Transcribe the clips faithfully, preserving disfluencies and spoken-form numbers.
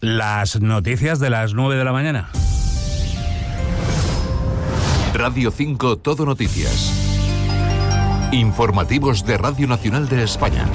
Las noticias de las nueve de la mañana. Radio cinco Todo Noticias. Informativos de Radio Nacional de España.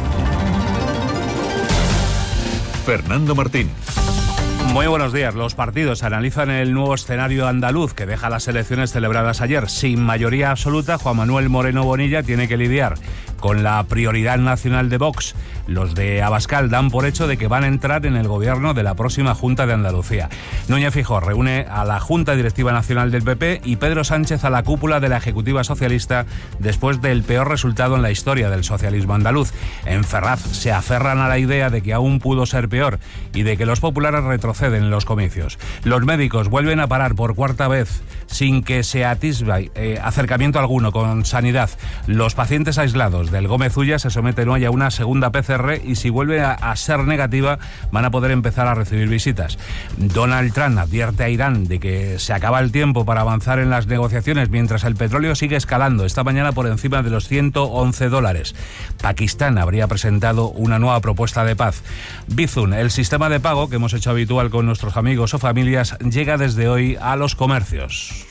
Fernando Martín. Muy buenos días. Los partidos analizan el nuevo escenario andaluz que deja las elecciones celebradas ayer. Sin mayoría absoluta, Juan Manuel Moreno Bonilla tiene que lidiar con la prioridad nacional de Vox. Los de Abascal dan por hecho de que van a entrar en el gobierno de la próxima Junta de Andalucía. Núñez Feijóo reúne a la Junta Directiva Nacional del P P y Pedro Sánchez a la cúpula de la Ejecutiva Socialista después del peor resultado en la historia del socialismo andaluz. En Ferraz se aferran a la idea de que aún pudo ser peor y de que los populares retroceden en los comicios. Los médicos vuelven a parar por cuarta vez sin que se atisbe eh, acercamiento alguno con sanidad. Los pacientes aislados del Gómez Ulla se someten hoy a una segunda P C R y si vuelve a, a ser negativa van a poder empezar a recibir visitas. Donald Trump advierte a Irán de que se acaba el tiempo para avanzar en las negociaciones mientras el petróleo sigue escalando, esta mañana por encima de los ciento once dólares. Pakistán habría presentado una nueva propuesta de paz. Bizum, el sistema de pago que hemos hecho habitual con nuestros amigos o familias, llega desde hoy a los comercios.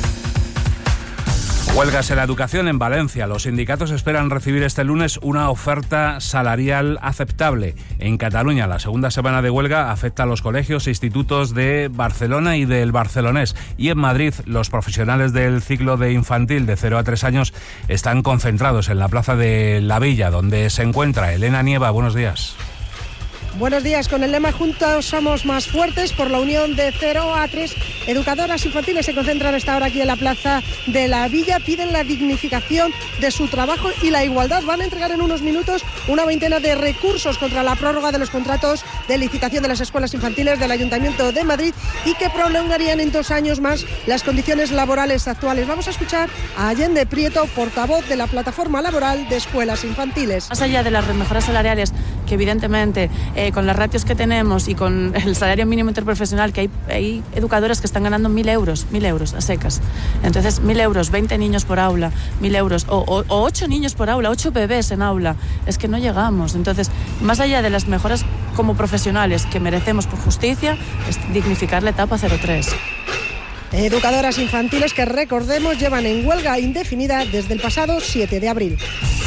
Huelgas en la educación en Valencia. Los sindicatos esperan recibir este lunes una oferta salarial aceptable. En Cataluña, la segunda semana de huelga afecta a los colegios e institutos de Barcelona y del Barcelonés. Y en Madrid, los profesionales del ciclo de infantil de cero a tres años están concentrados en la plaza de La Villa, donde se encuentra Elena Nieva. Buenos días. Buenos días. Con el lema Juntos somos más fuertes, por la unión de cero a tres educadoras infantiles se concentran a esta hora aquí en la plaza de La Villa. Piden la dignificación de su trabajo y la igualdad. Van a entregar en unos minutos una veintena de recursos contra la prórroga de los contratos de licitación de las escuelas infantiles del Ayuntamiento de Madrid y que prolongarían en dos años más las condiciones laborales actuales. Vamos a escuchar a Allende Prieto, portavoz de la Plataforma Laboral de Escuelas Infantiles. Más allá de las mejoras salariales, que evidentemente eh, con las ratios que tenemos y con el salario mínimo interprofesional, que hay, hay educadoras que están ganando mil euros, mil euros a secas. Entonces, mil euros, veinte niños por aula, mil euros, o, o, o ocho niños por aula, ocho bebés en aula. Es que no llegamos. Entonces, más allá de las mejoras como profesionales que merecemos por justicia, es dignificar la etapa cero tres. Educadoras infantiles que, recordemos, llevan en huelga indefinida desde el pasado siete de abril.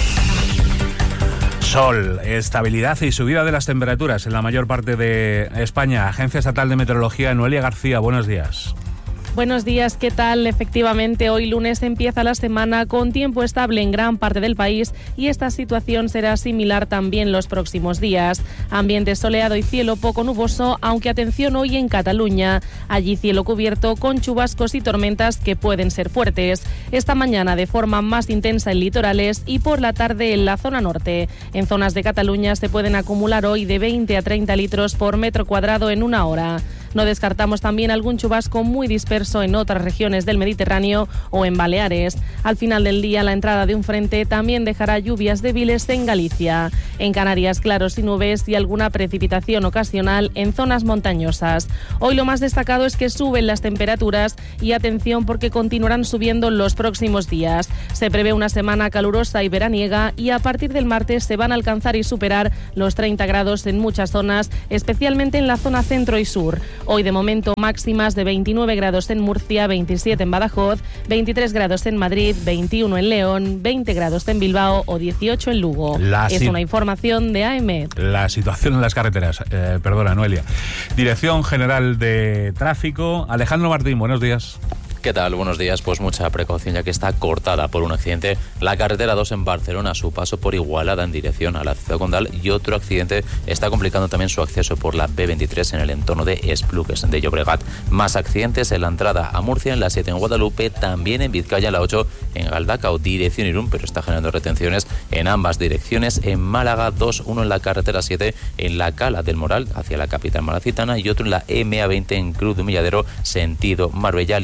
Sol, estabilidad y subida de las temperaturas en la mayor parte de España. Agencia Estatal de Meteorología, Noelia García, buenos días. Buenos días, ¿qué tal? Efectivamente, hoy lunes empieza la semana con tiempo estable en gran parte del país y esta situación será similar también los próximos días. Ambiente soleado y cielo poco nuboso, aunque atención hoy en Cataluña. Allí cielo cubierto con chubascos y tormentas que pueden ser fuertes. Esta mañana de forma más intensa en litorales y por la tarde en la zona norte. En zonas de Cataluña se pueden acumular hoy de veinte a treinta litros por metro cuadrado en una hora. No descartamos también algún chubasco muy disperso en otras regiones del Mediterráneo o en Baleares. Al final del día, la entrada de un frente también dejará lluvias débiles en Galicia. En Canarias, claros y nubes y alguna precipitación ocasional en zonas montañosas. Hoy lo más destacado es que suben las temperaturas y atención porque continuarán subiendo los próximos días. Se prevé una semana calurosa y veraniega y a partir del martes se van a alcanzar y superar los treinta grados en muchas zonas, especialmente en la zona centro y sur. Hoy de momento máximas de veintinueve grados en Murcia, veintisiete en Badajoz, veintitrés grados en Madrid, veintiuno en León, veinte grados en Bilbao o dieciocho en Lugo. La es si- una información de A E M E D. La situación en las carreteras. Eh, perdona, Noelia. Dirección General de Tráfico, Alejandro Martín, buenos días. ¿Qué tal? Buenos días. Pues mucha precaución ya que está cortada por un accidente la carretera dos en Barcelona a su paso por Igualada en dirección a la ciudad condal y otro accidente está complicando también su acceso por la B veintitrés en el entorno de Esplugues de Llobregat. Más accidentes en la entrada a Murcia, en la siete en Guadalupe, también en Vizcaya, la ocho en Galdacao, dirección Irún, pero está generando retenciones en ambas direcciones. En Málaga, dos, uno en la carretera siete en la Cala del Moral hacia la capital malacitana y otro en la M A veinte en Cruz de Humilladero, sentido Marbella, al igual que en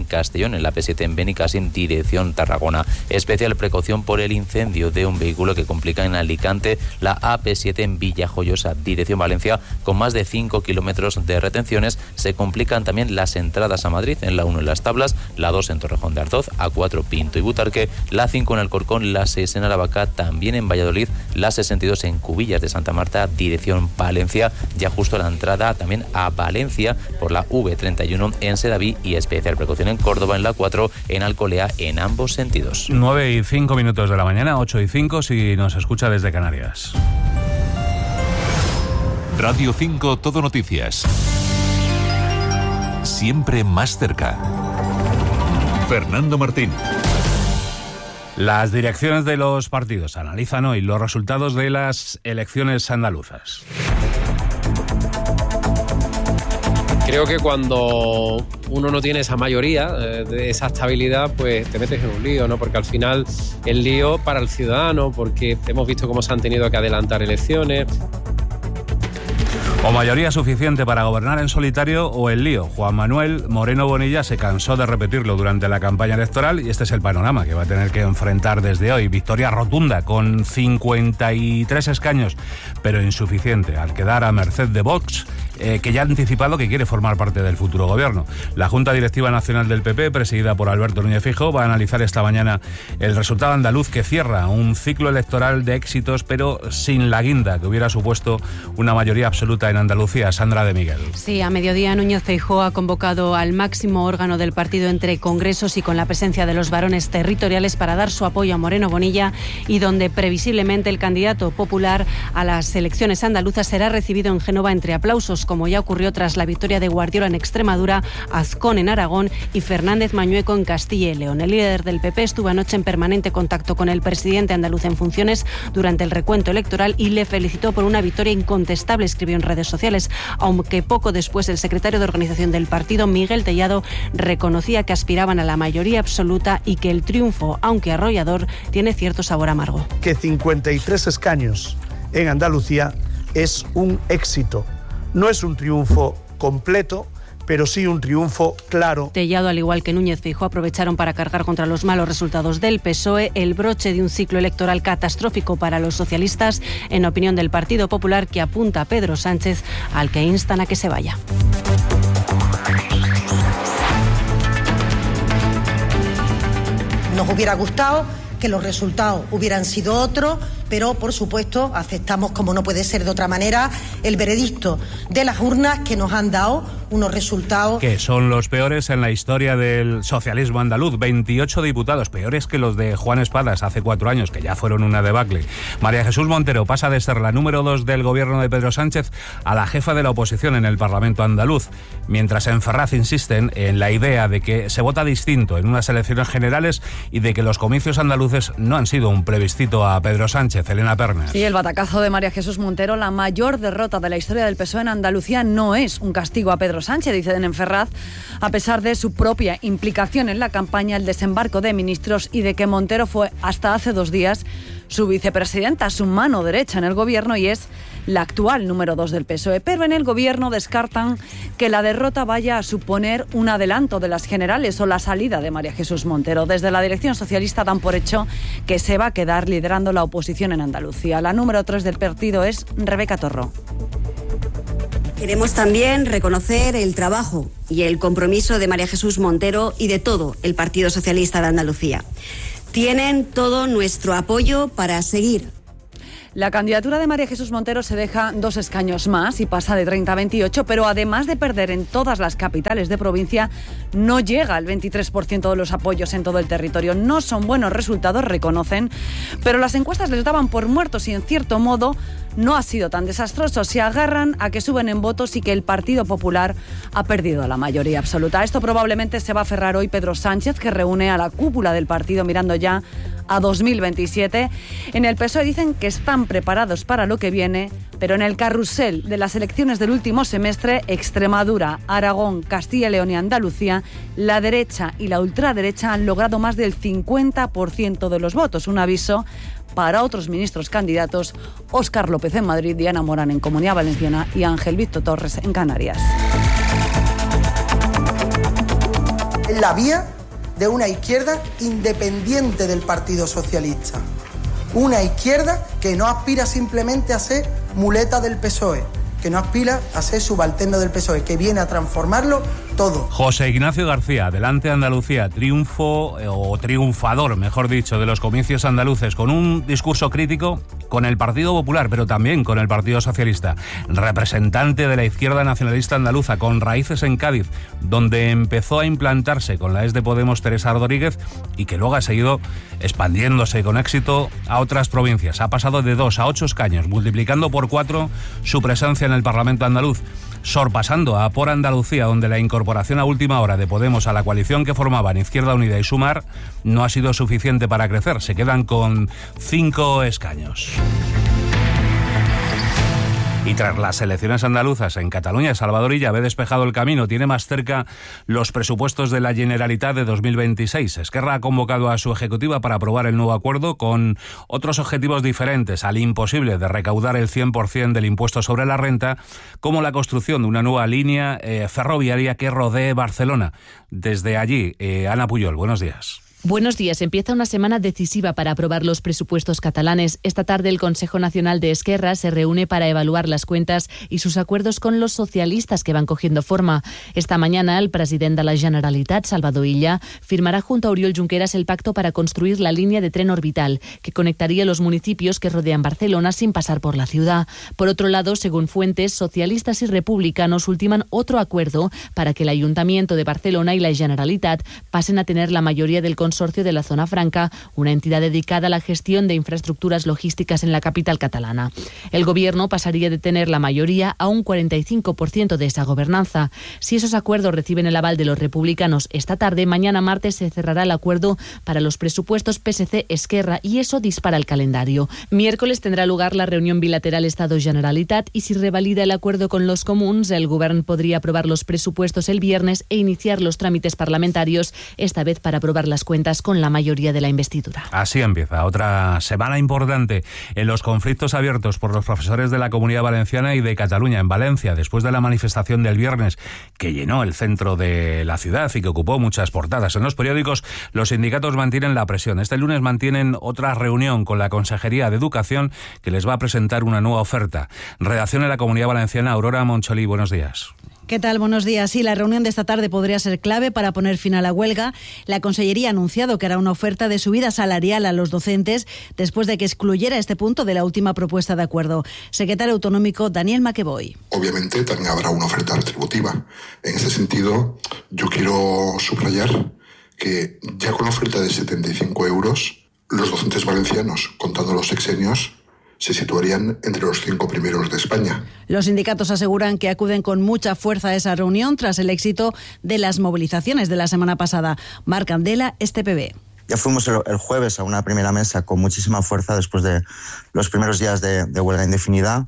en Castellón, en la A P siete en Benicàssim, dirección Tarragona. Especial precaución por el incendio de un vehículo que complica en Alicante la A P siete en Villajoyosa, dirección Valencia, con más de cinco kilómetros de retenciones. Se complican también las entradas a Madrid, en la uno en Las Tablas, la dos en Torrejón de Ardoz, A cuatro Pinto y Butarque, la cinco en Alcorcón, la seis en Aravaca, también en Valladolid, la sesenta y dos en Cubillas de Santa Marta, dirección Palencia, ya justo a la entrada también a Valencia por la V treinta y uno en Sedaví, y especial precaución en Córdoba en la cuatro, en Alcolea, en ambos sentidos. nueve y cinco minutos de la mañana, ocho y cinco si nos escucha desde Canarias. Radio cinco Todo Noticias. Siempre más cerca. Fernando Martín. Las direcciones de los partidos analizan hoy los resultados de las elecciones andaluzas. Creo que cuando uno no tiene esa mayoría, eh, esa estabilidad, pues te metes en un lío, ¿no? Porque al final el lío para el ciudadano, porque hemos visto cómo se han tenido que adelantar elecciones. O mayoría suficiente para gobernar en solitario o el lío. Juan Manuel Moreno Bonilla se cansó de repetirlo durante la campaña electoral y este es el panorama que va a tener que enfrentar desde hoy. Victoria rotunda con cincuenta y tres escaños, pero insuficiente al quedar a merced de Vox, eh, que ya ha anticipado que quiere formar parte del futuro gobierno. La Junta Directiva Nacional del P P, presidida por Alberto Núñez Feijóo, va a analizar esta mañana el resultado andaluz que cierra un ciclo electoral de éxitos, pero sin la guinda que hubiera supuesto una mayoría absoluta en Andalucía. Sandra de Miguel. Sí, a mediodía Núñez Feijóo ha convocado al máximo órgano del partido entre congresos y con la presencia de los varones territoriales para dar su apoyo a Moreno Bonilla, y donde previsiblemente el candidato popular a las elecciones andaluzas será recibido en Génova entre aplausos, como ya ocurrió tras la victoria de Guardiola en Extremadura, Azcón en Aragón y Fernández Mañueco en Castilla y León. El líder del P P estuvo anoche en permanente contacto con el presidente andaluz en funciones durante el recuento electoral y le felicitó por una victoria incontestable, escribió en redes sociales, aunque poco después el secretario de organización del partido, Miguel Tellado, reconocía que aspiraban a la mayoría absoluta y que el triunfo, aunque arrollador, tiene cierto sabor amargo. Que cincuenta y tres escaños en Andalucía es un éxito. No es un triunfo completo, pero sí un triunfo claro. Tellado, al igual que Núñez Feijóo, aprovecharon para cargar contra los malos resultados del P S O E, el broche de un ciclo electoral catastrófico para los socialistas, en opinión del Partido Popular, que apunta a Pedro Sánchez, al que instan a que se vaya. Nos hubiera gustado que los resultados hubieran sido otros, pero por supuesto aceptamos, como no puede ser de otra manera, el veredicto de las urnas, que nos han dado unos resultados que son los peores en la historia del socialismo andaluz. veintiocho diputados, peores que los de Juan Espadas hace cuatro años, que ya fueron una debacle. María Jesús Montero pasa de ser la número dos del gobierno de Pedro Sánchez a la jefa de la oposición en el Parlamento andaluz, mientras en Ferraz insisten en la idea de que se vota distinto en unas elecciones generales y de que los comicios andaluces no han sido un plebiscito a Pedro Sánchez. Elena Pernas. Sí, el batacazo de María Jesús Montero, la mayor derrota de la historia del P S O E en Andalucía, no es un castigo a Pedro Sánchez, dicen en Ferraz, a pesar de su propia implicación en la campaña, el desembarco de ministros y de que Montero fue hasta hace dos días su vicepresidenta, su mano derecha en el gobierno, y es la actual número dos del P S O E. Pero en el gobierno descartan que la derrota vaya a suponer un adelanto de las generales o la salida de María Jesús Montero. Desde la dirección socialista dan por hecho que se va a quedar liderando la oposición en Andalucía. La número tres del partido es Rebeca Torró. Queremos también reconocer el trabajo y el compromiso de María Jesús Montero y de todo el Partido Socialista de Andalucía. Tienen todo nuestro apoyo para seguir. La candidatura de María Jesús Montero se deja dos escaños más y pasa de treinta a veintiocho, pero además de perder en todas las capitales de provincia, no llega al veintitrés por ciento de los apoyos en todo el territorio. No son buenos resultados, reconocen, pero las encuestas les daban por muertos y, en cierto modo, no ha sido tan desastroso. Se agarran a que suben en votos y que el Partido Popular ha perdido la mayoría absoluta. A esto probablemente se va a aferrar hoy Pedro Sánchez, que reúne a la cúpula del partido mirando ya a dos mil veintisiete. En el P S O E dicen que están preparados para lo que viene, pero en el carrusel de las elecciones del último semestre, Extremadura, Aragón, Castilla y León y Andalucía, la derecha y la ultraderecha han logrado más del cincuenta por ciento de los votos. Un aviso para otros ministros candidatos: Óscar López en Madrid, Diana Morán en Comunidad Valenciana y Ángel Víctor Torres en Canarias. en la vía de una izquierda independiente del Partido Socialista. Una izquierda que no aspira simplemente a ser muleta del P S O E, que no aspira a ser subalterno del P S O E, que viene a transformarlo todo. José Ignacio García, Adelante Andalucía, triunfo eh, o triunfador, mejor dicho, de los comicios andaluces, con un discurso crítico con el Partido Popular, pero también con el Partido Socialista. Representante de la izquierda nacionalista andaluza, con raíces en Cádiz, donde empezó a implantarse con la ex de Podemos Teresa Rodríguez y que luego ha seguido expandiéndose con éxito a otras provincias. Ha pasado de dos a ocho escaños, multiplicando por cuatro su presencia en el Parlamento andaluz, sorpasando a Por Andalucía, donde la incorporación a última hora de Podemos a la coalición que formaban Izquierda Unida y Sumar no ha sido suficiente para crecer. Se quedan con cinco escaños. Y tras las elecciones andaluzas en Cataluña, Salvador Illa ve despejado el camino, tiene más cerca los presupuestos de la Generalitat de dos mil veintiséis. Esquerra ha convocado a su ejecutiva para aprobar el nuevo acuerdo con otros objetivos diferentes al imposible de recaudar el cien por ciento del impuesto sobre la renta, como la construcción de una nueva línea eh, ferroviaria que rodee Barcelona. Desde allí, eh, Ana Puyol, buenos días. Buenos días. Empieza una semana decisiva para aprobar los presupuestos catalanes. Esta tarde el Consejo Nacional de Esquerra se reúne para evaluar las cuentas y sus acuerdos con los socialistas que van cogiendo forma. Esta mañana el presidente de la Generalitat, Salvador Illa, firmará junto a Oriol Junqueras el pacto para construir la línea de tren orbital que conectaría los municipios que rodean Barcelona sin pasar por la ciudad. Por otro lado, según fuentes, socialistas y republicanos ultiman otro acuerdo para que el Ayuntamiento de Barcelona y la Generalitat pasen a tener la mayoría del Consorcio de la Zona Franca, una entidad dedicada a la gestión de infraestructuras logísticas en la capital catalana. El gobierno pasaría de tener la mayoría a un cuarenta y cinco por ciento de esa gobernanza. Si esos acuerdos reciben el aval de los republicanos esta tarde, mañana martes se cerrará el acuerdo para los presupuestos P S C-Esquerra y eso dispara el calendario. Miércoles tendrá lugar la reunión bilateral Estado-Generalitat y si revalida el acuerdo con los comuns, el gobierno podría aprobar los presupuestos el viernes e iniciar los trámites parlamentarios, esta vez para aprobar las cuentas con la mayoría de la investidura. Así empieza otra semana importante en los conflictos abiertos por los profesores de la Comunidad Valenciana y de Cataluña. En Valencia, después de la manifestación del viernes que llenó el centro de la ciudad y que ocupó muchas portadas en los periódicos, los sindicatos mantienen la presión. Este lunes mantienen otra reunión con la Consejería de Educación que les va a presentar una nueva oferta. Redacción en la Comunidad Valenciana, Aurora Moncholí, buenos días. ¿Qué tal? Buenos días. Sí, la reunión de esta tarde podría ser clave para poner fin a la huelga. La Consellería ha anunciado que hará una oferta de subida salarial a los docentes después de que excluyera este punto de la última propuesta de acuerdo. Secretario Autonómico Daniel Maqueboy. Obviamente también habrá una oferta retributiva. En ese sentido, yo quiero subrayar que ya con la oferta de setenta y cinco euros, los docentes valencianos, contando los sexenios, se situarían entre los cinco primeros de España. Los sindicatos aseguran que acuden con mucha fuerza a esa reunión tras el éxito de las movilizaciones de la semana pasada. Marc Candela, este P B. Ya fuimos el, el jueves a una primera mesa con muchísima fuerza después de los primeros días de, de huelga indefinida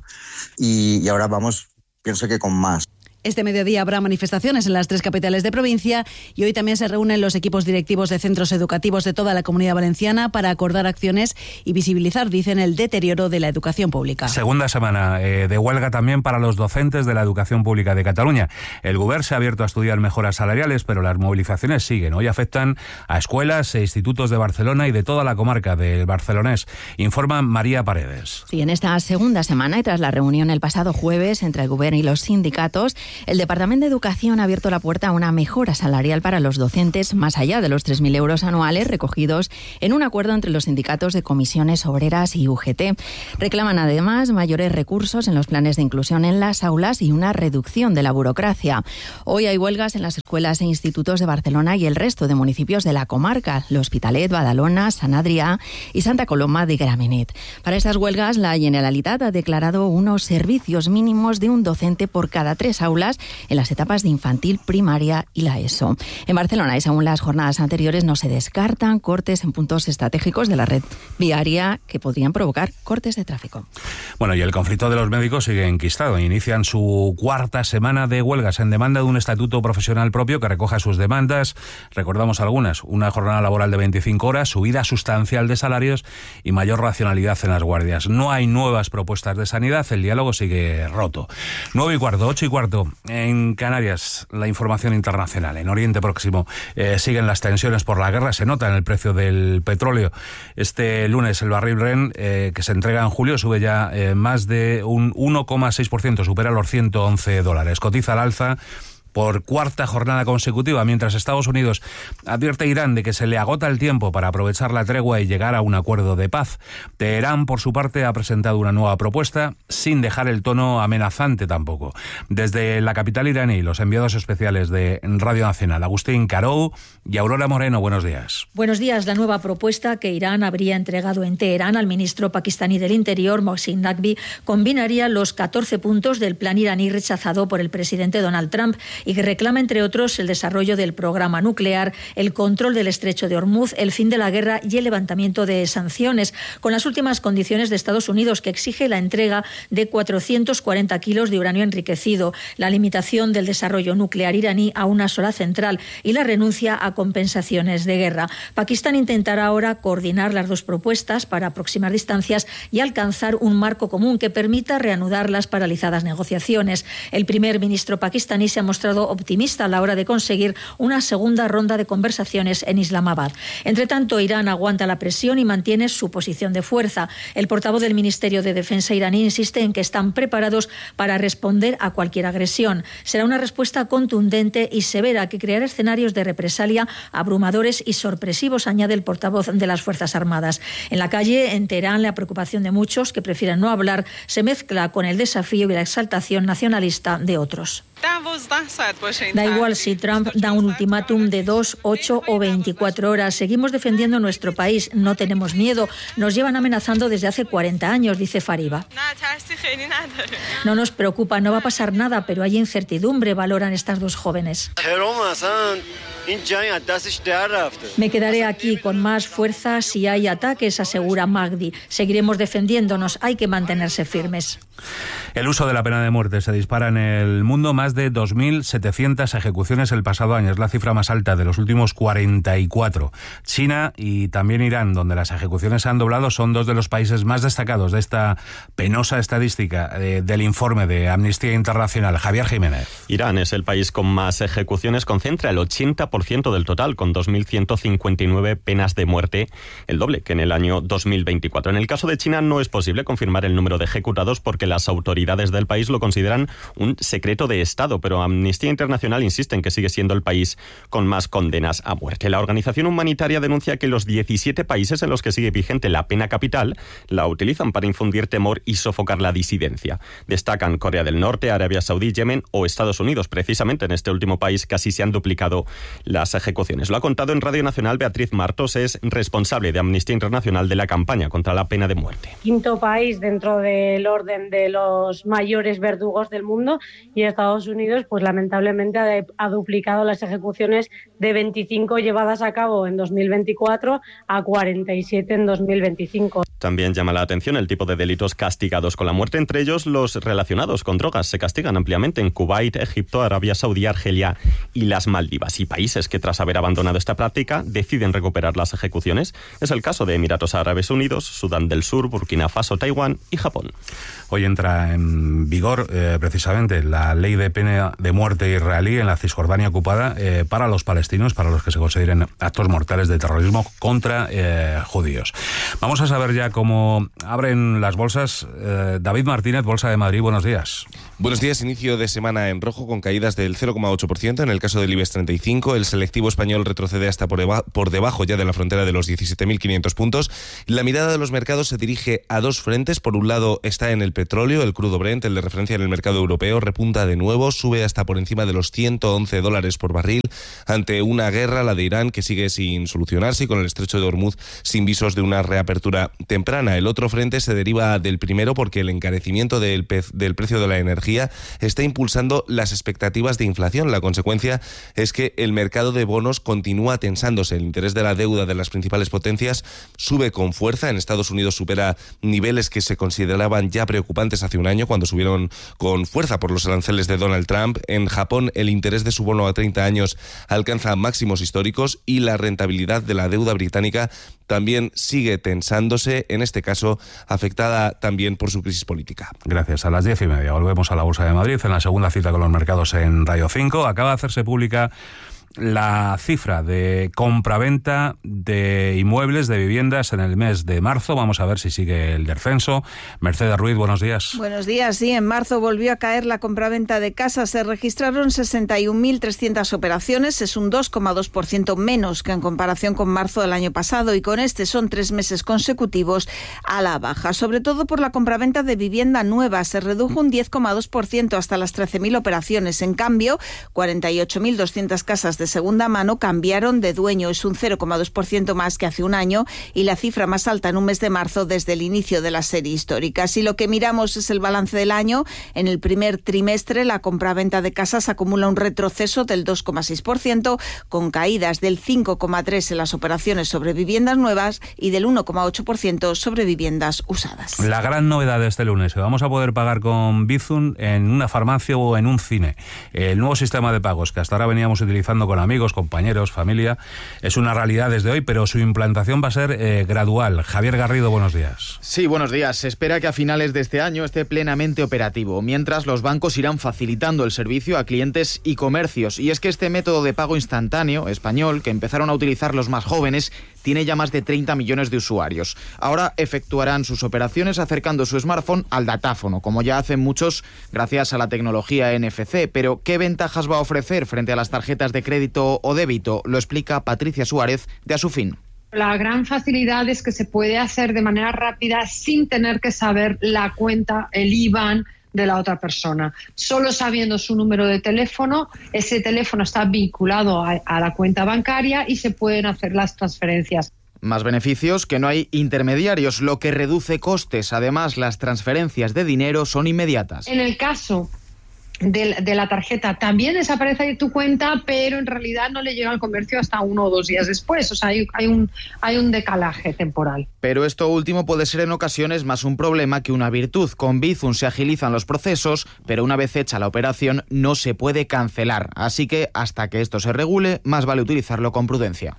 y, y ahora vamos, pienso que con más. Este mediodía habrá manifestaciones en las tres capitales de provincia y hoy también se reúnen los equipos directivos de centros educativos de toda la Comunidad Valenciana para acordar acciones y visibilizar, dicen, el deterioro de la educación pública. Segunda semana eh, de huelga también para los docentes de la educación pública de Cataluña. El Govern se ha abierto a estudiar mejoras salariales, pero las movilizaciones siguen. Hoy afectan a escuelas e institutos de Barcelona y de toda la comarca del Barcelonés. Informa María Paredes. Sí, en esta segunda semana y tras la reunión el pasado jueves entre el Govern y los sindicatos, el Departamento de Educación ha abierto la puerta a una mejora salarial para los docentes más allá de los tres mil euros anuales recogidos en un acuerdo entre los sindicatos de comisiones obreras y U G T. Reclaman además mayores recursos en los planes de inclusión en las aulas y una reducción de la burocracia. Hoy hay huelgas en las escuelas e institutos de Barcelona y el resto de municipios de la comarca, l'Hospitalet, Badalona, Sant Adrià y Santa Coloma de Gramenet. Para estas huelgas, la Generalitat ha declarado unos servicios mínimos de un docente por cada tres aulas en las etapas de infantil, primaria y la ESO. En Barcelona, y según las jornadas anteriores, no se descartan cortes en puntos estratégicos de la red viaria que podrían provocar cortes de tráfico. Bueno, y el conflicto de los médicos sigue enquistado. Inician su cuarta semana de huelgas en demanda de un estatuto profesional propio que recoja sus demandas. Recordamos algunas: una jornada laboral de veinticinco horas, subida sustancial de salarios y mayor racionalidad en las guardias. No hay nuevas propuestas de sanidad, el diálogo sigue roto. Nueve y cuarto, ocho y cuarto. ocho en Canarias, la información internacional. En Oriente Próximo eh, siguen las tensiones por la guerra, se nota en el precio del petróleo. Este lunes el barril Brent, eh, que se entrega en julio, sube ya eh, más de un uno coma seis por ciento, supera los ciento once dólares. Cotiza al alza por cuarta jornada consecutiva, mientras Estados Unidos advierte a Irán de que se le agota el tiempo para aprovechar la tregua y llegar a un acuerdo de paz. Teherán, por su parte, ha presentado una nueva propuesta, sin dejar el tono amenazante tampoco. Desde la capital iraní, los enviados especiales de Radio Nacional, Agustín Carou y Aurora Moreno, buenos días. Buenos días. La nueva propuesta que Irán habría entregado en Teherán al ministro pakistaní del Interior, Mohsin Naqvi, combinaría los catorce puntos del plan iraní rechazado por el presidente Donald Trump y que reclama, entre otros, el desarrollo del programa nuclear, el control del estrecho de Hormuz, el fin de la guerra y el levantamiento de sanciones, con las últimas condiciones de Estados Unidos, que exige la entrega de cuatrocientos cuarenta kilos de uranio enriquecido, la limitación del desarrollo nuclear iraní a una sola central y la renuncia a compensaciones de guerra. Pakistán intentará ahora coordinar las dos propuestas para aproximar distancias y alcanzar un marco común que permita reanudar las paralizadas negociaciones. El primer ministro pakistaní se ha mostrado optimista a la hora de conseguir una segunda ronda de conversaciones en Islamabad. Entre tanto, Irán aguanta la presión y mantiene su posición de fuerza. El portavoz del Ministerio de Defensa iraní insiste en que están preparados para responder a cualquier agresión. Será una respuesta contundente y severa que creará escenarios de represalia abrumadores y sorpresivos, añade el portavoz de las Fuerzas Armadas. En la calle, en Teherán, la preocupación de muchos, que prefieren no hablar, se mezcla con el desafío y la exaltación nacionalista de otros. Da igual si Trump da un ultimátum de dos, ocho o veinticuatro horas. Seguimos defendiendo nuestro país. No tenemos miedo. Nos llevan amenazando desde hace cuarenta años, dice Fariba. No nos preocupa, no va a pasar nada, pero hay incertidumbre, valoran estas dos jóvenes. Me quedaré aquí con más fuerza si hay ataques, asegura Magdi. Seguiremos defendiéndonos. Hay que mantenerse firmes. El uso de la pena de muerte se dispara en el mundo. Más de dos mil setecientas ejecuciones el pasado año. Es la cifra más alta de los últimos cuarenta y cuatro. China y también Irán, donde las ejecuciones se han doblado, son dos de los países más destacados de esta penosa estadística eh, del informe de Amnistía Internacional. Javier Jiménez. Irán es el país con más ejecuciones, concentra el ochenta por ciento del total, con dos mil ciento cincuenta y nueve penas de muerte, el doble que en el año dos mil veinticuatro. En el caso de China no es posible confirmar el número de ejecutados porque las autoridades del país lo consideran un secreto de Estado, pero Amnistía Internacional insiste en que sigue siendo el país con más condenas a muerte. La organización humanitaria denuncia que los diecisiete países en los que sigue vigente la pena capital la utilizan para infundir temor y sofocar la disidencia. Destacan Corea del Norte, Arabia Saudí, Yemen o Estados Unidos. Precisamente en este último país casi se han duplicado las ejecuciones. Lo ha contado en Radio Nacional Beatriz Martos, es responsable de Amnistía Internacional de la campaña contra la pena de muerte. Quinto país dentro del orden de los mayores verdugos del mundo, y Estados Unidos pues lamentablemente ha, ha duplicado las ejecuciones de veinticinco llevadas a cabo en dos mil veinticuatro a cuarenta y siete en dos mil veinticinco. También llama la atención el tipo de delitos castigados con la muerte, entre ellos los relacionados con drogas. Se castigan ampliamente en Kuwait, Egipto, Arabia Saudí, Argelia y las Maldivas. Y países que tras haber abandonado esta práctica deciden recuperar las ejecuciones. Es el caso de Emiratos Árabes Unidos, Sudán del Sur, Burkina Faso, Taiwán y Japón. Hoy entra en vigor eh, precisamente la ley de pena de muerte israelí en la Cisjordania ocupada eh, para los palestinos, para los que se consideren actos mortales de terrorismo contra eh, judíos. Vamos a saber ya cómo abren las bolsas. Eh, David Martínez, Bolsa de Madrid, buenos días. Buenos días, inicio de semana en rojo con caídas del cero coma ocho por ciento en el caso del IBEX treinta y cinco. El selectivo español retrocede hasta por, eba- por debajo ya de la frontera de los diecisiete mil quinientos puntos. La mirada de los mercados se dirige a dos frentes. Por un lado está en el petróleo, el crudo Brent, el de referencia en el mercado europeo, repunta de nuevo, sube hasta por encima de los ciento once dólares por barril ante una guerra, la de Irán, que sigue sin solucionarse y con el estrecho de Hormuz sin visos de una reapertura temprana. El otro frente se deriva del primero porque el encarecimiento del, pez, del precio de la energía está impulsando las expectativas de inflación. La consecuencia es que el mercado de bonos continúa tensándose. El interés de la deuda de las principales potencias sube con fuerza. En Estados Unidos supera niveles que se consideraban ya preocupantes hace un año, cuando subieron con fuerza por los aranceles de Donald Trump. En Japón, el interés de su bono a treinta años alcanza máximos históricos y la rentabilidad de la deuda británica también sigue tensándose, en este caso afectada también por su crisis política. Gracias. A las diez y media volvemos a la Bolsa de Madrid en la segunda cita con los mercados en Radio cinco. Acaba de hacerse pública la cifra de compraventa de inmuebles, de viviendas en el mes de marzo. Vamos a ver si sigue el descenso. Mercedes Ruiz, buenos días. Buenos días. Sí, en marzo volvió a caer la compraventa de casas. Se registraron sesenta y un mil trescientas operaciones. Es un dos coma dos por ciento menos que en comparación con marzo del año pasado, y con este son tres meses consecutivos a la baja. Sobre todo por la compraventa de vivienda nueva. Se redujo un diez coma dos por ciento hasta las trece mil operaciones. En cambio, cuarenta y ocho mil doscientas casas de segunda mano cambiaron de dueño. Es un cero coma dos por ciento más que hace un año y la cifra más alta en un mes de marzo desde el inicio de la serie histórica. Si lo que miramos es el balance del año, en el primer trimestre la compraventa de casas acumula un retroceso del dos coma seis por ciento, con caídas del cinco coma tres por ciento en las operaciones sobre viviendas nuevas y del uno coma ocho por ciento sobre viviendas usadas. La gran novedad de este lunes, que vamos a poder pagar con Bizum en una farmacia o en un cine. El nuevo sistema de pagos que hasta ahora veníamos utilizando con amigos, compañeros, familia, es una realidad desde hoy, pero su implantación va a ser eh, gradual. Javier Garrido, buenos días. Sí, buenos días. Se espera que a finales de este año esté plenamente operativo, mientras los bancos irán facilitando el servicio a clientes y comercios. Y es que este método de pago instantáneo español, que empezaron a utilizar los más jóvenes, tiene ya más de treinta millones de usuarios. Ahora efectuarán sus operaciones acercando su smartphone al datáfono, como ya hacen muchos gracias a la tecnología N F C. Pero, ¿qué ventajas va a ofrecer frente a las tarjetas de crédito o débito? Lo explica Patricia Suárez, de Asufin. La gran facilidad es que se puede hacer de manera rápida sin tener que saber la cuenta, el I B A N de la otra persona. Solo sabiendo su número de teléfono, ese teléfono está vinculado a, a la cuenta bancaria y se pueden hacer las transferencias. Más beneficios, que no hay intermediarios, lo que reduce costes. Además, las transferencias de dinero son inmediatas. En el caso de, de la tarjeta también desaparece de tu cuenta, pero en realidad no le llega al comercio hasta uno o dos días después. O sea, hay, hay, un, hay un decalaje temporal. Pero esto último puede ser en ocasiones más un problema que una virtud. Con Bizum se agilizan los procesos, pero una vez hecha la operación no se puede cancelar. Así que hasta que esto se regule, más vale utilizarlo con prudencia.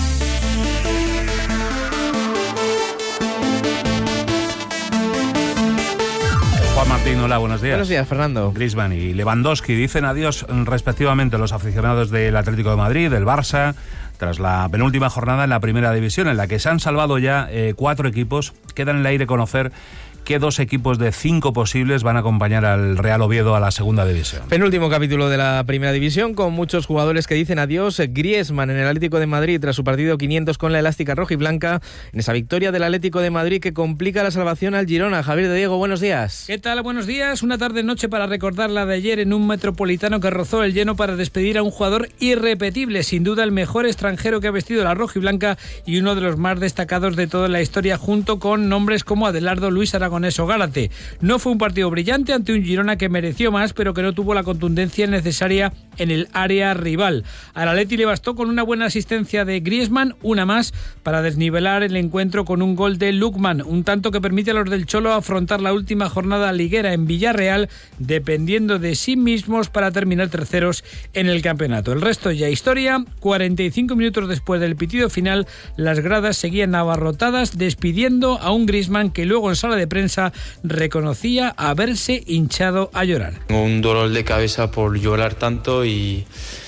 Juan Martín, hola, buenos días. Buenos días, Fernando. Griezmann y Lewandowski dicen adiós respectivamente los aficionados del Atlético de Madrid, del Barça, tras la penúltima jornada en la Primera División, en la que se han salvado ya eh, cuatro equipos. Queda en el aire conocer qué dos equipos de cinco posibles van a acompañar al Real Oviedo a la Segunda División. Penúltimo capítulo de la Primera División, con muchos jugadores que dicen adiós. Griezmann en el Atlético de Madrid tras su partido quinientos con la elástica roja y blanca, en esa victoria del Atlético de Madrid que complica la salvación al Girona. Javier de Diego, buenos días. ¿Qué tal? Buenos días. Una tarde-noche para recordar la de ayer en un Metropolitano que rozó el lleno para despedir a un jugador irrepetible, sin duda el mejor extranjero que ha vestido la roja y blanca y uno de los más destacados de toda la historia, junto con nombres como Adelardo, Luis Aragonés o Gárate. No fue un partido brillante ante un Girona que mereció más, pero que no tuvo la contundencia necesaria en el área rival. Al Atleti le bastó con una buena asistencia de Griezmann, una más, para desnivelar el encuentro con un gol de Lookman, un tanto que permite a los del Cholo afrontar la última jornada liguera en Villarreal, dependiendo de sí mismos para terminar terceros en el campeonato. El resto ya historia. cuarenta y cinco minutos después del pitido final, las gradas seguían abarrotadas, despidiendo a un Griezmann que luego en sala de prensa reconocía haberse hinchado a llorar. Tengo un dolor de cabeza por llorar tanto y,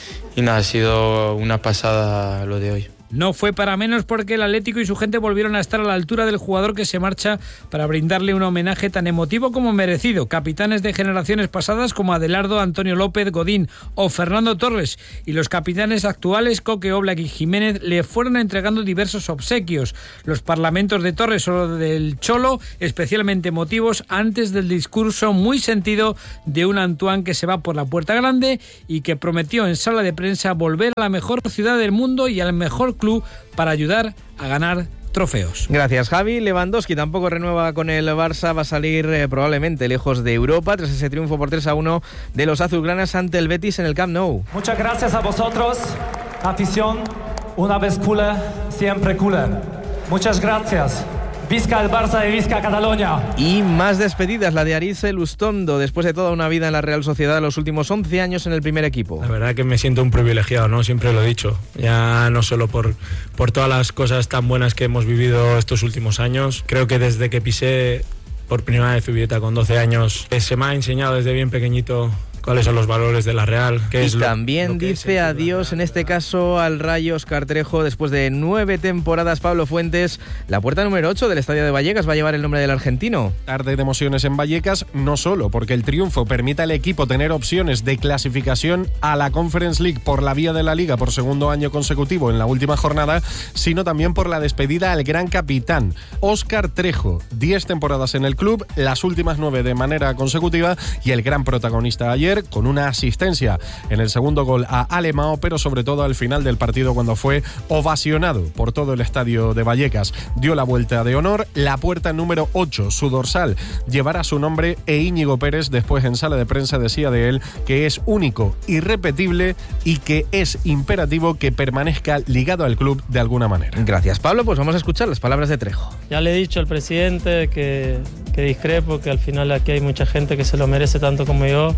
y nada, ha sido una pasada lo de hoy. No fue para menos, porque el Atlético y su gente volvieron a estar a la altura del jugador que se marcha para brindarle un homenaje tan emotivo como merecido. Capitanes de generaciones pasadas como Adelardo, Antonio López, Godín o Fernando Torres, y los capitanes actuales Coque, Oblak y Jiménez le fueron entregando diversos obsequios. Los parlamentos de Torres o del Cholo especialmente emotivos antes del discurso muy sentido de un Antoine que se va por la puerta grande y que prometió en sala de prensa volver a la mejor ciudad del mundo y al mejor club para ayudar a ganar trofeos. Gracias, Javi. Lewandowski tampoco renueva con el Barça, va a salir eh, probablemente lejos de Europa tras ese triunfo por tres a uno de los azulgranas ante el Betis en el Camp Nou. Muchas gracias a vosotros, afición, una vez culé, siempre culé. Muchas gracias. Visca el Barça y Visca Cataluña. Y más despedidas, la de Aritz Lustondo, después de toda una vida en la Real Sociedad, los últimos once años en el primer equipo. La verdad que me siento un privilegiado, ¿no? Siempre lo he dicho, ya no solo por, por todas las cosas tan buenas que hemos vivido estos últimos años. Creo que desde que pisé por primera vez Zubieta con doce años, se me ha enseñado desde bien pequeñito cuáles son los valores de la Real. Qué y es lo, también lo que dice adiós, en este caso, al Rayo Óscar Trejo, después de nueve temporadas. Pablo Fuentes, la puerta número ocho del Estadio de Vallecas va a llevar el nombre del argentino. Tarde de emociones en Vallecas, no solo porque el triunfo permite al equipo tener opciones de clasificación a la Conference League por la vía de la Liga por segundo año consecutivo en la última jornada, sino también por la despedida al gran capitán Óscar Trejo. Diez temporadas en el club, las últimas nueve de manera consecutiva, y el gran protagonista ayer con una asistencia en el segundo gol a Alemão, pero sobre todo al final del partido, cuando fue ovacionado por todo el estadio de Vallecas. Dio la vuelta de honor. La puerta número ocho, su dorsal, llevará su nombre, e Íñigo Pérez después en sala de prensa decía de él que es único, irrepetible y que es imperativo que permanezca ligado al club de alguna manera. Gracias, Pablo. Pues vamos a escuchar las palabras de Trejo. Ya le he dicho al presidente que, que discrepo, que al final aquí hay mucha gente que se lo merece tanto como yo.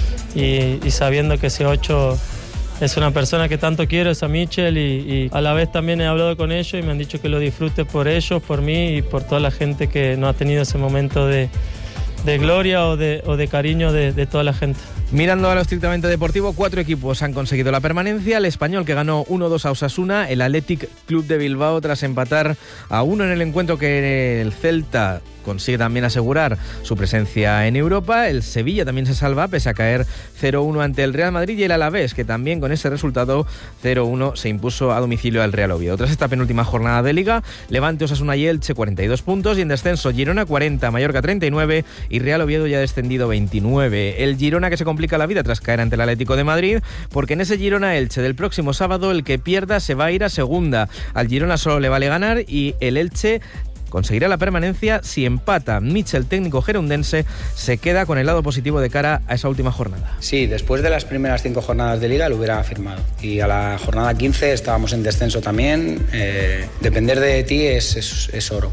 Y, y sabiendo que ese ocho es una persona que tanto quiero, es a Michel, y, y a la vez también he hablado con ellos y me han dicho que lo disfrute por ellos, por mí y por toda la gente que no ha tenido ese momento de, de gloria o de, o de cariño de, de toda la gente. Mirando a lo estrictamente deportivo, cuatro equipos han conseguido la permanencia. El Español, que ganó uno dos a Osasuna, el Athletic Club de Bilbao tras empatar a uno en el encuentro que el Celta consigue también asegurar su presencia en Europa. El Sevilla también se salva pese a caer cero uno ante el Real Madrid, y el Alavés, que también con ese resultado cero uno se impuso a domicilio al Real Oviedo. Tras esta penúltima jornada de Liga, Levante, Osasuna y Elche cuarenta y dos puntos, y en descenso Girona cuarenta, Mallorca treinta y nueve y Real Oviedo ya descendido veintinueve. El Girona, que se complica la vida tras caer ante el Atlético de Madrid, porque en ese Girona-Elche del próximo sábado el que pierda se va a ir a segunda. Al Girona solo le vale ganar, y el Elche conseguirá la permanencia si empata. Michel, técnico gerundense, se queda con el lado positivo de cara a esa última jornada. Sí, después de las primeras cinco jornadas de Liga lo hubiera firmado. Y a la jornada quince estábamos en descenso también. Eh, depender de ti es, es, es oro.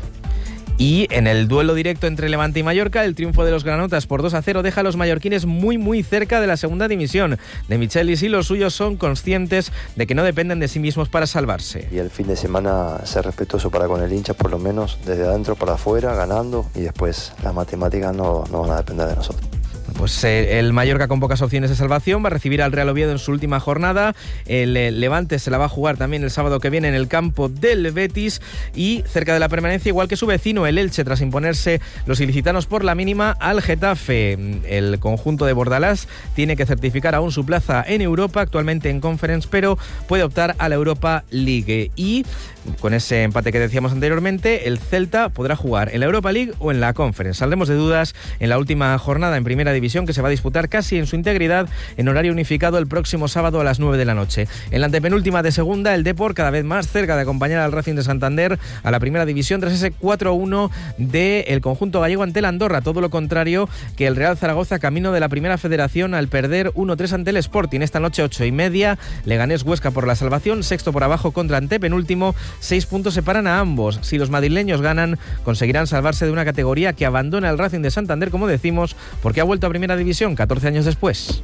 Y en el duelo directo entre Levante y Mallorca, el triunfo de los granotas por dos a cero deja a los mallorquines muy muy cerca de la segunda división. De Michelis y los suyos son conscientes de que no dependen de sí mismos para salvarse. Y el fin de semana ser respetuoso para con el hincha, por lo menos desde adentro para afuera, ganando, y después las matemáticas no, no van a depender de nosotros. Pues eh, el Mallorca, con pocas opciones de salvación, va a recibir al Real Oviedo en su última jornada. El eh, Levante se la va a jugar también el sábado que viene en el campo del Betis, y cerca de la permanencia, igual que su vecino el Elche, tras imponerse los ilicitanos por la mínima al Getafe. El conjunto de Bordalás tiene que certificar aún su plaza en Europa, actualmente en Conference, pero puede optar a la Europa League. Y con ese empate que decíamos anteriormente, el Celta podrá jugar en la Europa League o en la Conference. Saldremos de dudas en la última jornada en Primera División, que se va a disputar casi en su integridad en horario unificado el próximo sábado a las nueve de la noche. En la antepenúltima de segunda, el Depor cada vez más cerca de acompañar al Racing de Santander a la Primera División tras ese cuatro uno del conjunto gallego ante el Andorra. Todo lo contrario que el Real Zaragoza, camino de la Primera Federación al perder uno tres ante el Sporting. Esta noche ocho y media, Leganés Huesca por la salvación, sexto por abajo contra antepenúltimo. Seis puntos separan a ambos. Si los madrileños ganan, conseguirán salvarse de una categoría que abandona el Racing de Santander, como decimos, porque ha vuelto a Primera División catorce años después.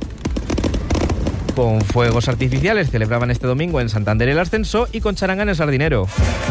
Con fuegos artificiales celebraban este domingo en Santander el ascenso, y con charanga en el Sardinero.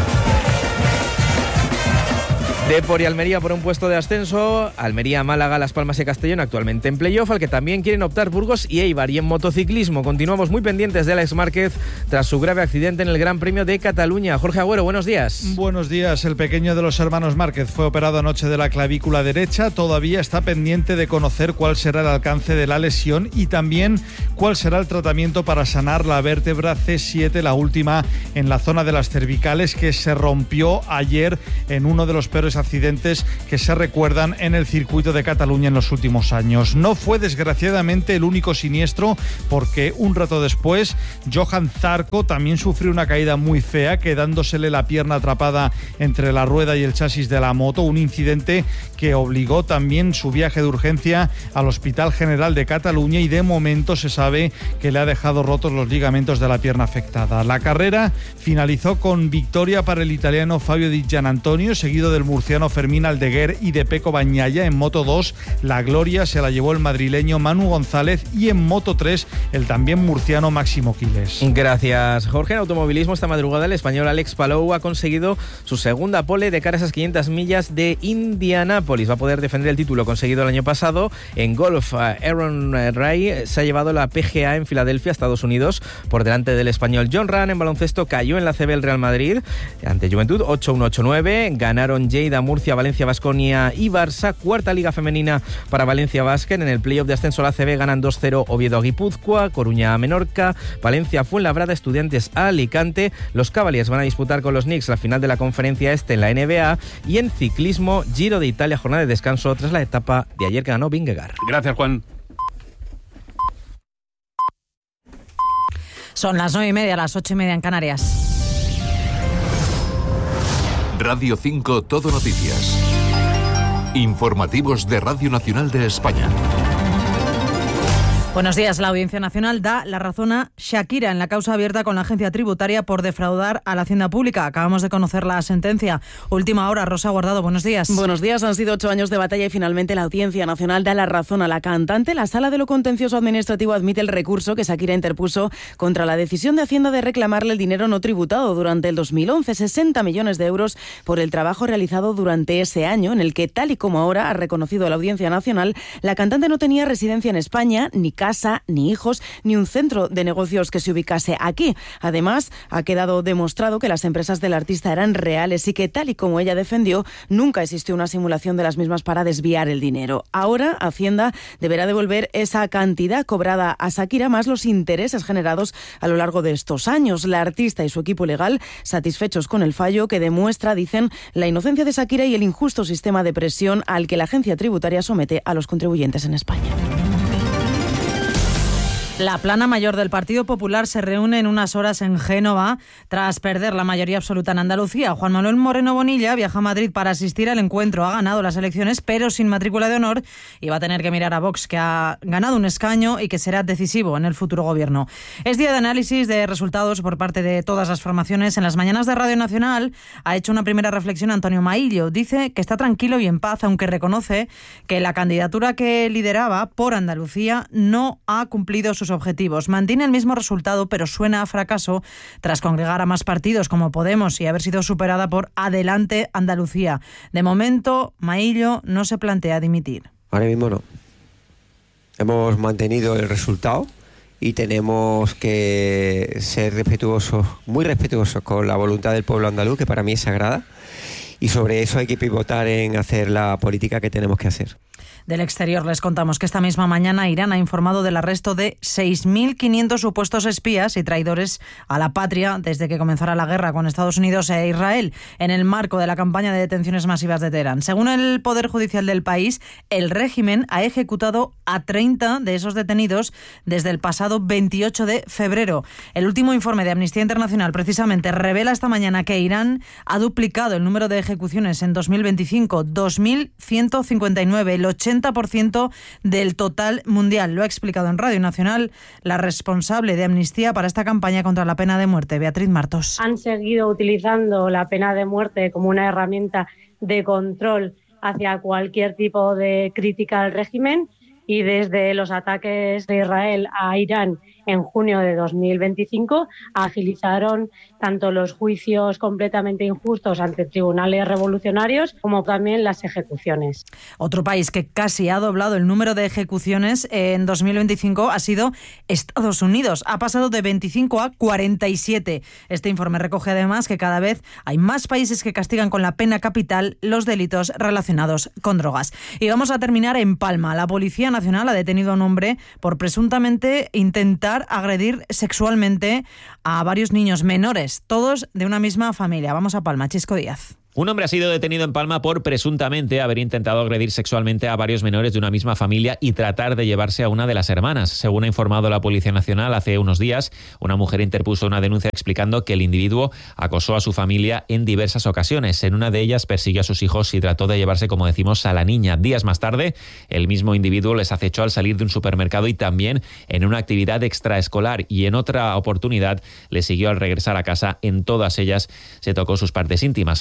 Depor y Almería por un puesto de ascenso. Almería, Málaga, Las Palmas y Castellón actualmente en playoff, al que también quieren optar Burgos y Eibar. Y en motociclismo continuamos muy pendientes de Alex Márquez tras su grave accidente en el Gran Premio de Cataluña. Jorge Agüero, buenos días. Buenos días. El pequeño de los hermanos Márquez fue operado anoche de la clavícula derecha. Todavía está pendiente de conocer cuál será el alcance de la lesión y también cuál será el tratamiento para sanar la vértebra C siete, la última en la zona de las cervicales, que se rompió ayer en uno de los peores accidentes que se recuerdan en el circuito de Cataluña en los últimos años. No fue desgraciadamente el único siniestro, porque un rato después Johan Zarco también sufrió una caída muy fea, quedándosele la pierna atrapada entre la rueda y el chasis de la moto, un incidente que obligó también su viaje de urgencia al Hospital General de Cataluña, y de momento se sabe que le ha dejado rotos los ligamentos de la pierna afectada. La carrera finalizó con victoria para el italiano Fabio Di Gianantonio, seguido del murciano murciano Fermín Aldeguer y de Peco Bañaya. En Moto dos, la gloria se la llevó el madrileño Manu González y en Moto tres, el también murciano Máximo Quiles. Gracias, Jorge. En automovilismo esta madrugada el español Alex Palou ha conseguido su segunda pole de cara a esas quinientas millas de Indianápolis. Va a poder defender el título conseguido el año pasado. En golf, Aaron Ray se ha llevado la P G A en Filadelfia, Estados Unidos, por delante del español John Ram. En baloncesto cayó en la C B el Real Madrid ante Juventud ocho uno ocho nueve. Ganaron Lleida, Murcia, Valencia, Baskonia y Barça. Cuarta liga femenina para Valencia Basket. En el playoff de ascenso a la A C B ganan dos cero Oviedo a Guipúzcoa, Coruña a Menorca, Valencia Fuenlabrada, Estudiantes a Alicante. Los Cavaliers van a disputar con los Knicks la final de la conferencia este en la N B A. Y en ciclismo, Giro de Italia, jornada de descanso tras la etapa de ayer que ganó Vingegaard. Gracias, Juan. Son las nueve y media, las ocho y media en Canarias. Radio cinco Todo Noticias. Informativos de Radio Nacional de España. Buenos días. La Audiencia Nacional da la razón a Shakira en la causa abierta con la agencia tributaria por defraudar a la Hacienda Pública. Acabamos de conocer la sentencia. Última hora, Rosa Guardado, buenos días. Buenos días. Han sido ocho años de batalla y finalmente la Audiencia Nacional da la razón a la cantante. La Sala de lo Contencioso Administrativo admite el recurso que Shakira interpuso contra la decisión de Hacienda de reclamarle el dinero no tributado durante el dos mil once, sesenta millones de euros por el trabajo realizado durante ese año, en el que, tal y como ahora ha reconocido la Audiencia Nacional, la cantante no tenía residencia en España, ni casa, ni hijos, ni un centro de negocios que se ubicase aquí. Además, ha quedado demostrado que las empresas del artista eran reales y que, tal y como ella defendió, nunca existió una simulación de las mismas para desviar el dinero. Ahora, Hacienda deberá devolver esa cantidad cobrada a Shakira más los intereses generados a lo largo de estos años. La artista y su equipo legal, satisfechos con el fallo que demuestra, dicen, la inocencia de Shakira y el injusto sistema de presión al que la agencia tributaria somete a los contribuyentes en España. La plana mayor del Partido Popular se reúne en unas horas en Génova tras perder la mayoría absoluta en Andalucía. Juan Manuel Moreno Bonilla viaja a Madrid para asistir al encuentro. Ha ganado las elecciones, pero sin matrícula de honor, y va a tener que mirar a Vox, que ha ganado un escaño y que será decisivo en el futuro gobierno. Es día de análisis de resultados por parte de todas las formaciones. En las mañanas de Radio Nacional ha hecho una primera reflexión Antonio Maillo. Dice que está tranquilo y en paz, aunque reconoce que la candidatura que lideraba por Andalucía no ha cumplido sus objetivos. Mantiene el mismo resultado, pero suena a fracaso tras congregar a más partidos como Podemos y haber sido superada por Adelante Andalucía. De momento, Maillo no se plantea dimitir. Ahora mismo no. Hemos mantenido el resultado y tenemos que ser respetuosos, muy respetuosos con la voluntad del pueblo andaluz, que para mí es sagrada, y sobre eso hay que pivotar en hacer la política que tenemos que hacer. Del exterior les contamos que esta misma mañana Irán ha informado del arresto de seis mil quinientos supuestos espías y traidores a la patria desde que comenzara la guerra con Estados Unidos e Israel en el marco de la campaña de detenciones masivas de Teherán. Según el Poder Judicial del país, el régimen ha ejecutado a treinta de esos detenidos desde el pasado veintiocho de febrero. El último informe de Amnistía Internacional precisamente revela esta mañana que Irán ha duplicado el número de ejecuciones en dos mil veinticinco, dos mil ciento cincuenta y nueve, el ochenta por ciento del total mundial. Lo ha explicado en Radio Nacional la responsable de Amnistía para esta campaña contra la pena de muerte, Beatriz Martos. Han seguido utilizando la pena de muerte como una herramienta de control hacia cualquier tipo de crítica al régimen, y desde los ataques de Israel a Irán en junio de dos mil veinticinco agilizaron tanto los juicios completamente injustos ante tribunales revolucionarios como también las ejecuciones. Otro país que casi ha doblado el número de ejecuciones en dos mil veinticinco ha sido Estados Unidos. Ha pasado de veinticinco a cuarenta y siete. Este informe recoge además que cada vez hay más países que castigan con la pena capital los delitos relacionados con drogas. Y vamos a terminar en Palma. La Policía Nacional ha detenido a un hombre por presuntamente intentar agredir sexualmente a varios niños menores, todos de una misma familia. Vamos a Palma, Chisco Díaz. Un hombre ha sido detenido en Palma por presuntamente haber intentado agredir sexualmente a varios menores de una misma familia y tratar de llevarse a una de las hermanas. Según ha informado la Policía Nacional, hace unos días una mujer interpuso una denuncia explicando que el individuo acosó a su familia en diversas ocasiones. En una de ellas persiguió a sus hijos y trató de llevarse, como decimos, a la niña. Días más tarde, el mismo individuo les acechó al salir de un supermercado y también en una actividad extraescolar, y en otra oportunidad le siguió al regresar a casa. En todas ellas se tocó sus partes íntimas. El hombre ha sido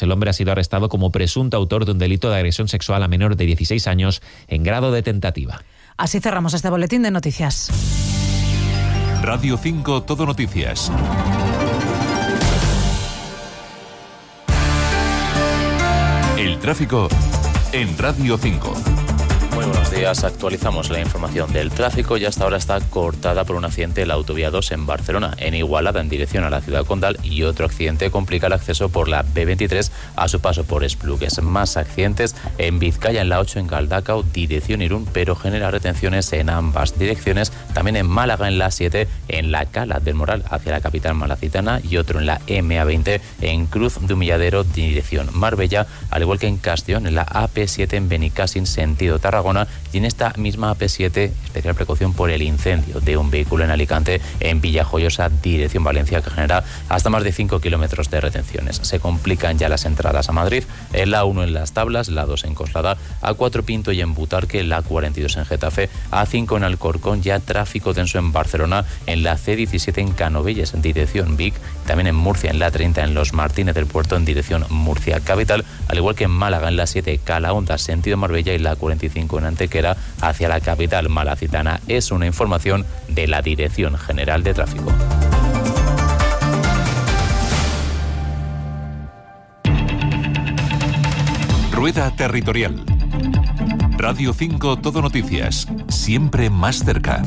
sido arrestado como presunto autor de un delito de agresión sexual a menor de dieciséis años en grado de tentativa. Así cerramos este boletín de noticias. Radio cinco Todo Noticias. El tráfico en Radio cinco. Muy buenos días, actualizamos la información del tráfico y hasta ahora está cortada por un accidente en la autovía dos en Barcelona, en Igualada en dirección a la ciudad condal, y otro accidente complica el acceso por la B veintitrés a su paso por Esplugues. Más accidentes en Vizcaya en la ocho en Galdacao, dirección Irún, pero genera retenciones en ambas direcciones. También en Málaga en la siete en la Cala del Moral hacia la capital malacitana, y otro en la M A veinte en Cruz de Humilladero, dirección Marbella, al igual que en Castellón en la A P siete en Benicàssim sentido Tarragona, y en esta misma A P siete especial precaución por el incendio de un vehículo en Alicante en Villajoyosa, dirección Valencia, que genera hasta más de cinco kilómetros de retenciones. Se complican ya las entradas a Madrid, en la uno en Las Tablas, la dos en Coslada, A cuatro Pinto y en Butarque, la cuarenta y dos en Getafe, A cinco en Alcorcón, ya tráfico denso en Barcelona, en la C diecisiete en Canovelles en dirección Vic, también en Murcia en la treinta en Los Martínez del Puerto en dirección Murcia capital, al igual que en Málaga en la siete Calahonda sentido Marbella y la cuarenta y cinco en Antequera hacia la capital malacitana. Es una información de la Dirección General de Tráfico. Rueda Territorial. Radio cinco Todo Noticias, siempre más cerca.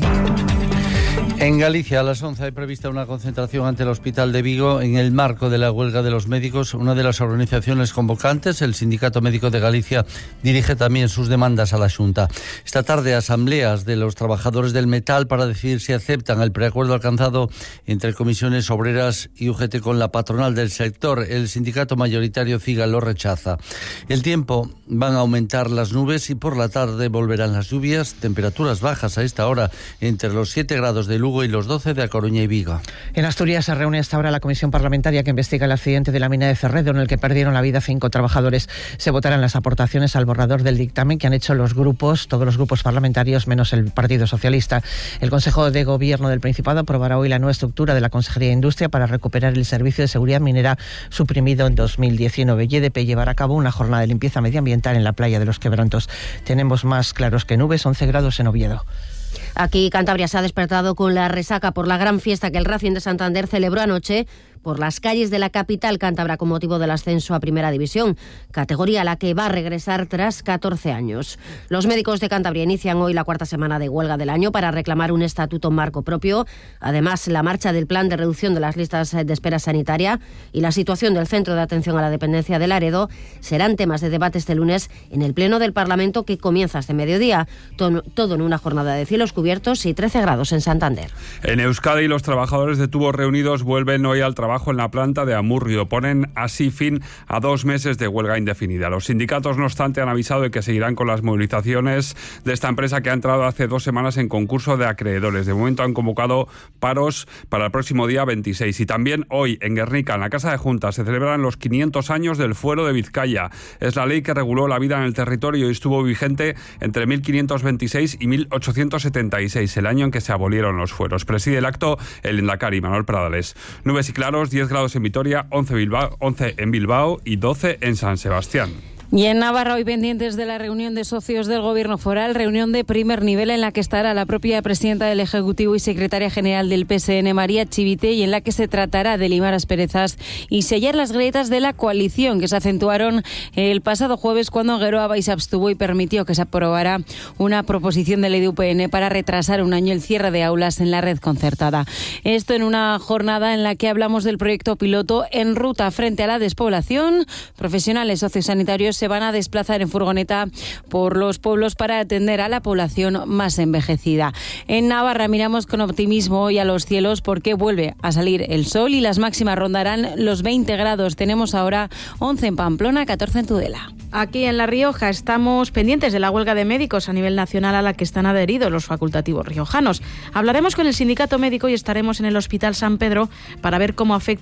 En Galicia, a las once hay prevista una concentración ante el Hospital de Vigo en el marco de la huelga de los médicos. Una de las organizaciones convocantes, el Sindicato Médico de Galicia, dirige también sus demandas a la Xunta. Esta tarde, asambleas de los trabajadores del metal para decidir si aceptan el preacuerdo alcanzado entre comisiones obreras y U G T con la patronal del sector. El sindicato mayoritario CIGA lo rechaza. El tiempo, van a aumentar las nubes y por la tarde volverán las lluvias. Temperaturas bajas a esta hora entre los siete grados de Lugo y los doce de A Coruña y Vigo. En Asturias se reúne hasta ahora la comisión parlamentaria que investiga el accidente de la mina de Cerredo en el que perdieron la vida cinco trabajadores. Se votarán las aportaciones al borrador del dictamen que han hecho los grupos, todos los grupos parlamentarios menos el Partido Socialista. El Consejo de Gobierno del Principado aprobará hoy la nueva estructura de la Consejería de Industria para recuperar el servicio de seguridad minera suprimido en dos mil diecinueve. Y E D P llevará a cabo una jornada de limpieza medioambiental en la playa de los Quebrantos. Tenemos más claros que nubes, once grados en Oviedo. Aquí Cantabria se ha despertado con la resaca por la gran fiesta que el Racing de Santander celebró anoche por las calles de la capital cántabra con motivo del ascenso a Primera División, categoría a la que va a regresar tras catorce años. Los médicos de Cantabria inician hoy la cuarta semana de huelga del año para reclamar un estatuto marco propio. Además, la marcha del plan de reducción de las listas de espera sanitaria y la situación del Centro de Atención a la Dependencia de Laredo serán temas de debate este lunes en el Pleno del Parlamento que comienza este mediodía. Todo en una jornada de cielos cubiertos y trece grados en Santander. En Euskadi, los trabajadores de Tubos Reunidos vuelven hoy al trabajo en la planta de Amurrio. Ponen así fin a dos meses de huelga indefinida. Los sindicatos, no obstante, han avisado de que seguirán con las movilizaciones de esta empresa que ha entrado hace dos semanas en concurso de acreedores. De momento han convocado paros para el próximo día veintiséis. Y también hoy en Guernica, en la Casa de Juntas, se celebran los quinientos años del Fuero de Vizcaya. Es la ley que reguló la vida en el territorio y estuvo vigente entre mil quinientos veintiséis y mil ochocientos setenta y seis, el año en que se abolieron los fueros. Preside el acto el Lehendakari Manuel Pradales. Nubes y claros, diez grados en Vitoria, once, Bilbao, once en Bilbao y doce en San Sebastián. Y en Navarra, hoy pendientes de la reunión de socios del Gobierno foral, reunión de primer nivel en la que estará la propia presidenta del Ejecutivo y secretaria general del P S N, María Chivite, y en la que se tratará de limar asperezas y sellar las grietas de la coalición que se acentuaron el pasado jueves cuando Geroa Bai se abstuvo y permitió que se aprobara una proposición de ley de U P N para retrasar un año el cierre de aulas en la red concertada. Esto en una jornada en la que hablamos del proyecto piloto En Ruta frente a la despoblación. Profesionales sociosanitarios se van a desplazar en furgoneta por los pueblos para atender a la población más envejecida. En Navarra miramos con optimismo hoy a los cielos porque vuelve a salir el sol y las máximas rondarán los veinte grados. Tenemos ahora once en Pamplona, catorce en Tudela. Aquí en La Rioja estamos pendientes de la huelga de médicos a nivel nacional a la que están adheridos los facultativos riojanos. Hablaremos con el sindicato médico y estaremos en el Hospital San Pedro para ver cómo afecta